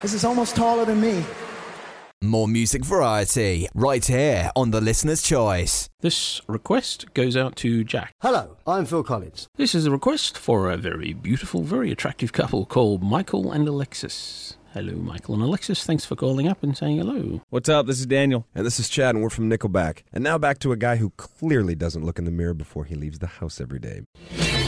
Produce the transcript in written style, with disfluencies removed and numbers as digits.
This is almost taller than me. More music variety, right here on The Listener's Choice. This request goes out to Jack. Hello, I'm Phil Collins. This is a request for a very beautiful, very attractive couple called Michael and Alexis. Hello, Michael and Alexis. Thanks for calling up and saying hello. What's up? This is Daniel. And this is Chad, and we're from Nickelback. And now back to a guy who clearly doesn't look in the mirror before he leaves the house every day.